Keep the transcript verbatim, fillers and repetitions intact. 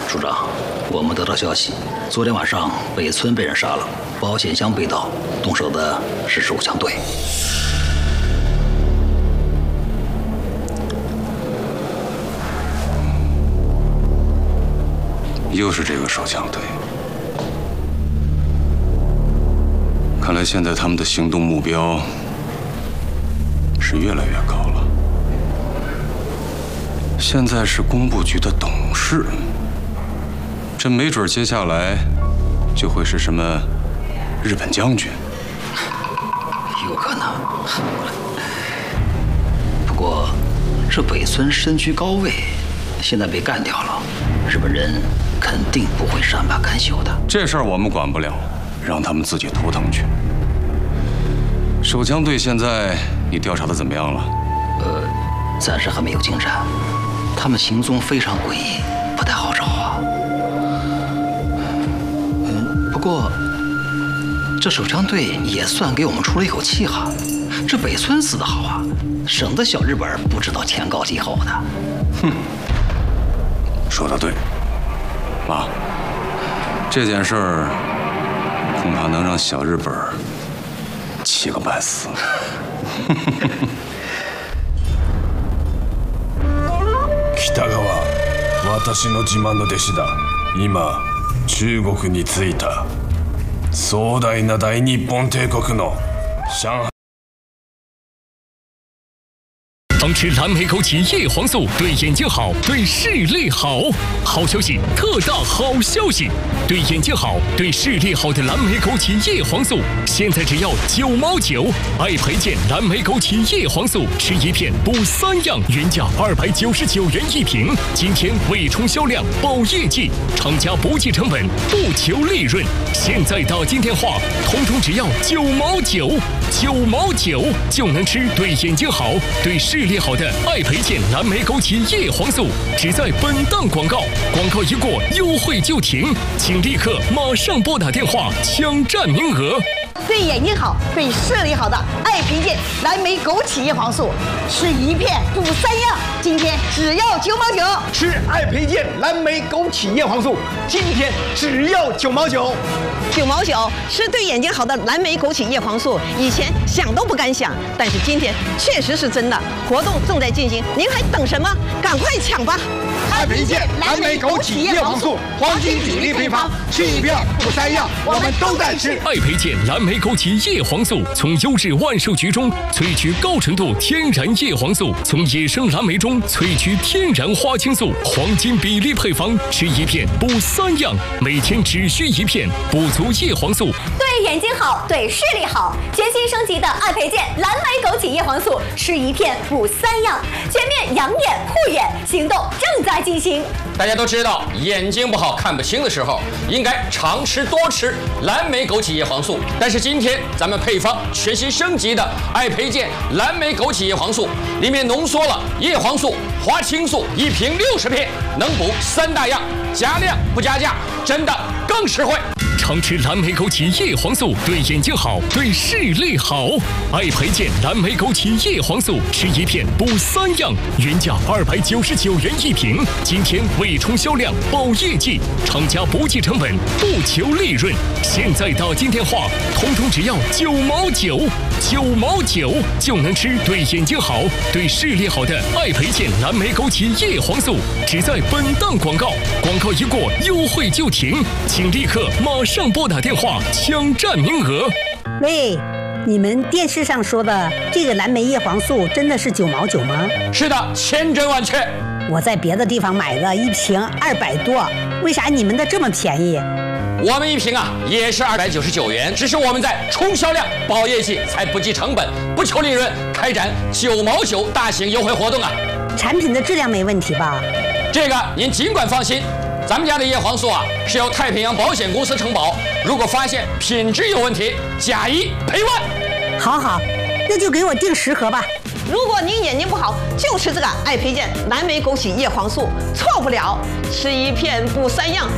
署长，我们得到消息，昨天晚上北村被人杀了，保险箱被盗，动手的是手枪队。 又是这个手枪队。看来现在他们的行动目标是越来越高了。现在是工部局的董事，这没准接下来就会是什么日本将军。 有可能。不过，这北村身居高位，现在被干掉了，日本人肯定不会善罢甘休的。 这事儿我们管不了，让他们自己头疼去。手枪队现在你调查的怎么样了？ 呃，暂时还没有进展。他们行踪非常诡异，不太好找啊。嗯，不过这手枪队也算给我们出了一口气哈。这北村死得好啊，省得小日本不知道天高地厚的。 哼，说得对，妈，这件事儿恐怕能让小日本气个半死。 北川、私の自慢の弟子だ。今、中国に着いた。壮大な大日本帝国の上海。 常吃蓝莓枸杞叶黄素，对眼睛好，对视力好。好消息，特大好消息！对眼睛好，对视力好的蓝莓枸杞叶黄素，现在只要九毛九。爱培健蓝莓枸杞叶黄素，吃一片补三样，原价二百九十九元一瓶，今天为冲销量保业绩，厂家不计成本，不求利润。现在打进电话，通通只要九毛九，九毛九就能吃对眼睛好，对视力好的爱培健蓝莓枸杞叶黄素，只在本档广告，广告一过，优惠就停，请立刻马上拨打电话抢占名额。 对眼睛好，对视力好的爱培健蓝莓枸杞叶黄素，吃一片补三样，今天只要九毛九。 吃爱培健蓝莓枸杞叶黄素，今天只要九毛九。 九毛九吃对眼睛好的蓝莓枸杞叶黄素，以前想都不敢想，但是今天确实是真的。活动正在进行，您还等什么？赶快抢吧！ 爱培健蓝莓枸杞叶黄素，黄金比例配方，吃一片补三样，我们都在吃。 爱培健蓝莓枸杞叶黄素从优质万寿菊中萃取高纯度天然叶黄素，从野生蓝莓中萃取天然花青素，黄金比例配方，吃一片补三样，每天只需一片，补足叶黄素， 对眼睛好，对视力好。全新升级的爱培健蓝莓枸杞叶黄素，吃一片补三样，全面养眼护眼，行动正在进行。 大家都知道，眼睛不好看不清的时候，应该常吃多吃蓝莓枸杞叶黄素。但是今天咱们配方全新升级的爱培健蓝莓枸杞叶黄素，里面浓缩了叶黄素、花青素，一瓶六十片，能补三大样，加量不加价，真的更实惠。 常吃蓝莓枸杞叶黄素，对眼睛好，对视力好。爱培健蓝莓枸杞叶黄素，吃一片补三样，原价二百九十九元一瓶，今天为冲销量保业绩，厂家不计成本，不求利润。现在打进电话，通通只要九毛九，九毛九就能吃对眼睛好，对视力好的爱培健蓝莓枸杞叶黄素，只在本档广告，广告一过，优惠就停，请立刻马上上拨打电话抢占名额。 喂，你们电视上说的这个蓝莓叶黄素真的是九毛九吗？ 是的，千真万确。 我在别的地方买的一瓶二百多，为啥你们的这么便宜？ 我们一瓶啊也是二百九十九元，只是我们在冲销量保业绩，才不计成本，不求利润，开展九毛九大型优惠活动啊。 产品的质量没问题吧？ 这个您尽管放心。咱们家的叶黄素啊，是由太平洋保险公司承保，如果发现品质有问题，假一赔万。 好好，那就给我订十盒吧。 如果您眼睛不好，就吃这个爱培健蓝莓枸杞叶黄素，错不了，吃一片补三样。